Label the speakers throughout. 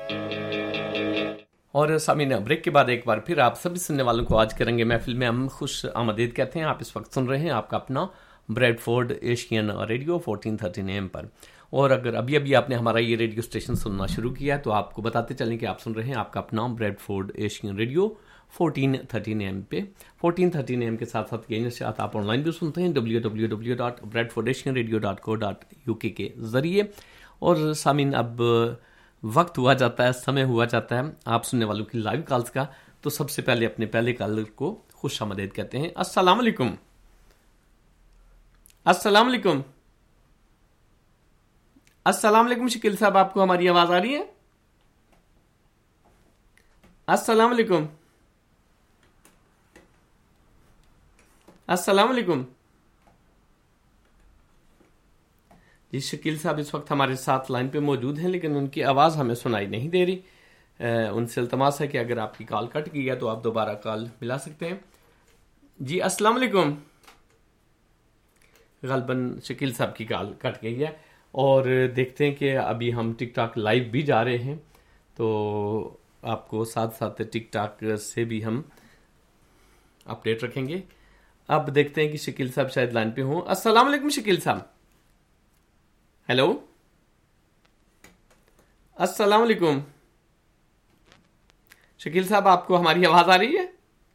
Speaker 1: और सामीन ब्रेक के बाद एक बार फिर आप सभी सुनने वालों को आज के रंगे महफिल में हम खुश आमदीद कहते हैं। आप इस वक्त सुन रहे हैं आपका अपना ब्रेडफोर्ड एशियन रेडियो 1413 AM पर। और अगर अभी अभी आपने हमारा ये रेडियो स्टेशन सुनना शुरू किया है तो आपको बताते चलें कि आप सुन रहे हैं आपका अपना ब्रेडफोर्ड एशियन रेडियो 1413 AM पे। 1413 AM के साथ साथ ये नशियात आप ऑनलाइन भी सुनते हैं www.bradfordasianradio.co.uk के जरिए। और सामीन अब वक्त हुआ जाता है, समय हुआ जाता है आप सुनने वालों की लाइव कॉल्स का। तो सबसे पहले अपने पहले कॉलर को खुश आमदीद कहते हैं। अस्सलाम वालेकुम। अस्सलाम वालेकुम। अस्सलाम वालेकुम शकील साहब, आपको हमारी आवाज आ रही है? अस्सलाम वालेकुम। अस्सलाम वालेकुम जी। शकील साहब इस वक्त हमारे साथ लाइन पे मौजूद हैं लेकिन उनकी आवाज़ हमें सुनाई नहीं दे रही। उनसे इल्तमास है कि अगर आपकी कॉल कट गई है तो आप दोबारा कॉल मिला सकते हैं जी। अस्सलाम वालेकुम। गलबन शकील साहब की कॉल कट गई है। और देखते हैं कि अभी हम टिकटॉक लाइव भी जा रहे हैं तो आपको साथ साथ टिकटॉक से भी हम अपडेट रखेंगे। अब देखते हैं कि शकील साहब शायद लाइन पे हों। अस्सलाम वालेकुम शकील साहब। हेलो, अस्सलाम वालेकुम शकील साहब, आपको हमारी आवाज आ रही है?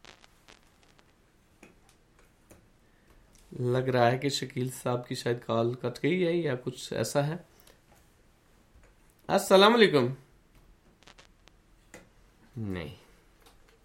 Speaker 1: लग रहा है कि शकील साहब की शायद कॉल कट गई है या कुछ ऐसा है। अस्सलाम वालेकुम। नहीं,